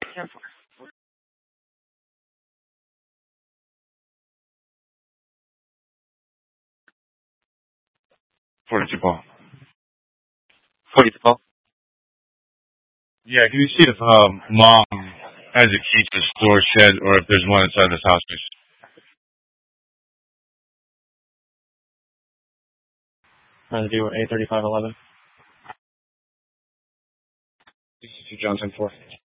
42 ball. 42 ball. Yeah, can you see if mom has a key to the store shed or if there's one inside this house, please? 9-0 A3511. 62 Johnson 4.